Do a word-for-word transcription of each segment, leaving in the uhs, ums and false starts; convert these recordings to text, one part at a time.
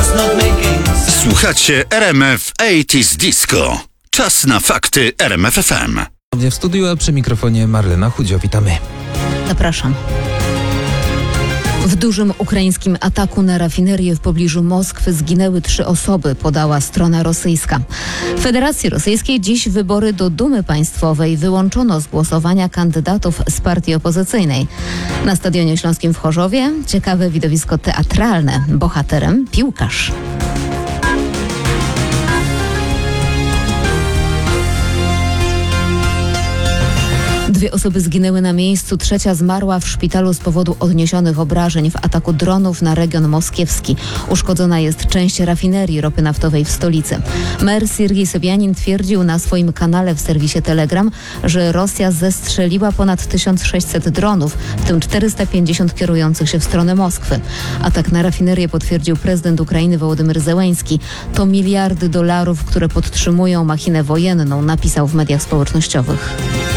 Słuchacie R M F osiemdziesiąt Disco. Czas na fakty R M F F M. W studiu, a przy mikrofonie Marlena Chudzio. Witamy. Zapraszam. W dużym ukraińskim ataku na rafinerię w pobliżu Moskwy zginęły trzy osoby, podała strona rosyjska. W Federacji Rosyjskiej dziś wybory do Dumy Państwowej wyłączono z głosowania kandydatów z partii opozycyjnej. Na Stadionie Śląskim w Chorzowie ciekawe widowisko teatralne. Bohaterem piłkarz. Dwie osoby zginęły na miejscu, trzecia zmarła w szpitalu z powodu odniesionych obrażeń w ataku dronów na region moskiewski. Uszkodzona jest część rafinerii ropy naftowej w stolicy. Mer Siergiej Sobjanin twierdził na swoim kanale w serwisie Telegram, że Rosja zestrzeliła ponad tysiąc sześćset dronów, w tym czterysta pięćdziesiąt kierujących się w stronę Moskwy. Atak na rafinerię potwierdził prezydent Ukrainy Wołodymyr Zełenski. To miliardy dolarów, które podtrzymują machinę wojenną, napisał w mediach społecznościowych.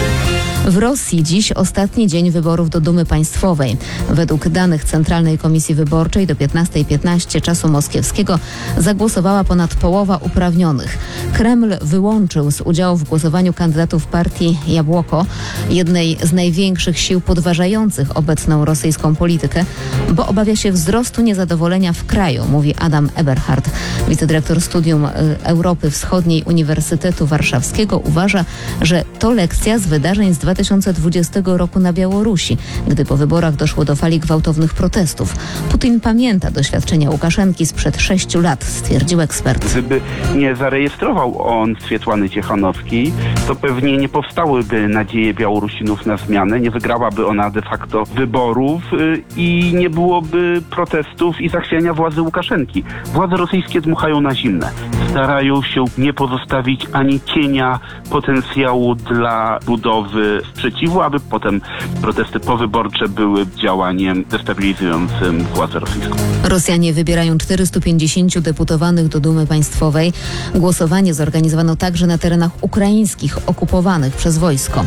W Rosji dziś ostatni dzień wyborów do Dumy Państwowej. Według danych Centralnej Komisji Wyborczej do piętnastej piętnaście czasu moskiewskiego zagłosowała ponad połowa uprawnionych. Kreml wyłączył z udziału w głosowaniu kandydatów partii Jabłoko, jednej z największych sił podważających obecną rosyjską politykę, bo obawia się wzrostu niezadowolenia w kraju, mówi Adam Eberhard. Wicedyrektor Studium Europy Wschodniej Uniwersytetu Warszawskiego uważa, że to lekcja z wydarzeń z dwa tysiące dwudziestego roku na Białorusi, gdy po wyborach doszło do fali gwałtownych protestów. Putin pamięta doświadczenia Łukaszenki sprzed sześciu lat, stwierdził ekspert. Gdyby nie zarejestrował on Swietłany Cichanowskiej, to pewnie nie powstałyby nadzieje Białorusinów na zmianę, nie wygrałaby ona de facto wyborów yy, i nie byłoby protestów i zachwiania władzy Łukaszenki. Władze rosyjskie dmuchają na zimne. Starają się nie pozostawić ani cienia potencjału dla budowy sprzeciwu, aby potem protesty powyborcze były działaniem destabilizującym władzę rosyjską. Rosjanie wybierają czterystu pięćdziesięciu deputowanych do Dumy Państwowej. Głosowanie zorganizowano także na terenach ukraińskich okupowanych przez wojsko.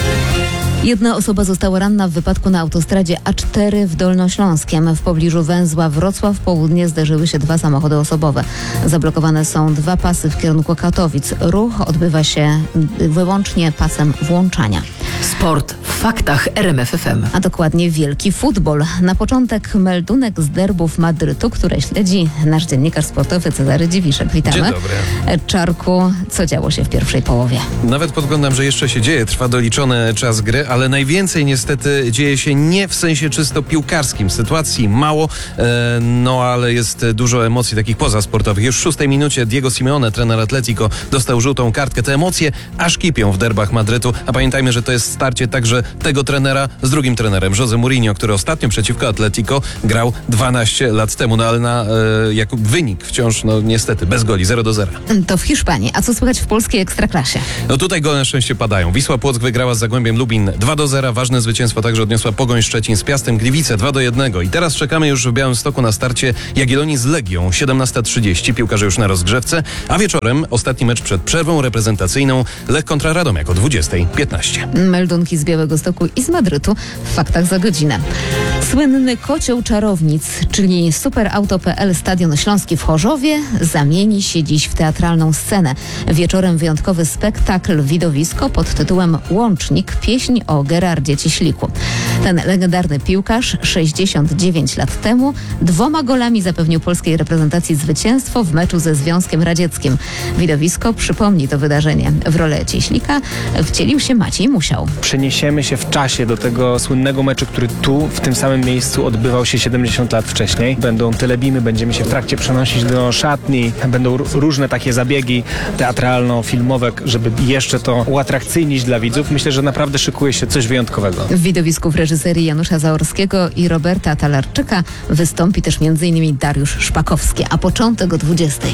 Jedna osoba została ranna w wypadku na autostradzie A cztery w Dolnośląskiem. W pobliżu węzła Wrocław Południe zderzyły się dwa samochody osobowe. Zablokowane są dwa pasy w kierunku Katowic. Ruch odbywa się wyłącznie pasem włączania. Sport w faktach R M F F M. A dokładnie wielki futbol. Na początek meldunek z derbów Madrytu, które śledzi nasz dziennikarz sportowy Cezary Dziwiszek. Witamy. Dzień dobry. Czarku, co działo się w pierwszej połowie? Nawet podglądam, że jeszcze się dzieje. Trwa doliczony czas gry, ale najwięcej niestety dzieje się nie w sensie czysto piłkarskim. Sytuacji mało, e, no ale jest dużo emocji takich pozasportowych. Już w szóstej minucie Diego Simeone, trener Atletico, dostał żółtą kartkę. Te emocje aż kipią w derbach Madrytu, a pamiętajmy, że to jest starcie także tego trenera z drugim trenerem, José Mourinho, który ostatnio przeciwko Atletico grał dwanaście lat temu, no ale na e, jak wynik wciąż, no niestety, bez goli, zero do zera. To w Hiszpanii. A co słychać w polskiej Ekstraklasie? No tutaj gole na szczęście padają. Wisła Płock wygrała z Zagłębiem Lubin dwa do zera. Ważne zwycięstwo także odniosła Pogoń Szczecin z Piastem Gliwice dwa do jednego. I teraz czekamy już w Białymstoku na starcie Jagiellonii z Legią siedemnasta trzydzieści. Piłkarze już na rozgrzewce, a wieczorem ostatni mecz przed przerwą reprezentacyjną Lech kontra Radomiak o dwudziesta piętnaście. Meldunki z Białegostoku i z Madrytu w faktach za godzinę. Słynny kocioł czarownic, czyli superauto kropka p l Stadion Śląski w Chorzowie zamieni się dziś w teatralną scenę. Wieczorem wyjątkowy spektakl, widowisko pod tytułem Łącznik, pieśń o Gerardzie Cieśliku. Ten legendarny piłkarz sześćdziesiąt dziewięć lat temu dwoma golami zapewnił polskiej reprezentacji zwycięstwo w meczu ze Związkiem Radzieckim. Widowisko przypomni to wydarzenie. W rolę Cieślika wcielił się Maciej Musiał. Przeniesiemy się w czasie do tego słynnego meczu, który tu, w tym samym miejscu odbywał się siedemdziesiąt lat wcześniej. Będą telebimy, będziemy się w trakcie przenosić do szatni, będą r- różne takie zabiegi teatralno-filmowe, żeby jeszcze to uatrakcyjnić dla widzów. Myślę, że naprawdę szykuje się coś wyjątkowego. W widowisku w reżyserii Janusza Zaorskiego i Roberta Talarczyka wystąpi też między innymi Dariusz Szpakowski, a początek o dwudziestej.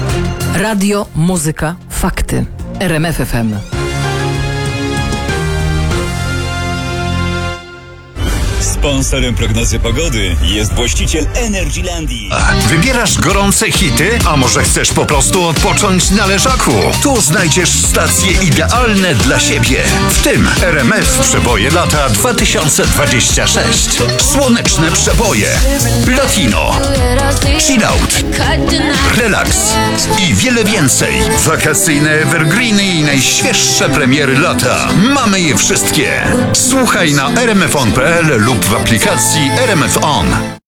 Radio, muzyka, fakty. R M F F M. Sponsorem prognozy pogody jest właściciel Energylandii. Wybierasz gorące hity? A może chcesz po prostu odpocząć na leżaku? Tu znajdziesz stacje idealne dla siebie. W tym R M F Przeboje lata dwa tysiące dwadzieścia sześć. Słoneczne przeboje, latino, chill out, relaks i wiele więcej. Wakacyjne evergreeny i najświeższe premiery lata. Mamy je wszystkie. Słuchaj na r m f on kropka p l lub w aplikacji R M F On.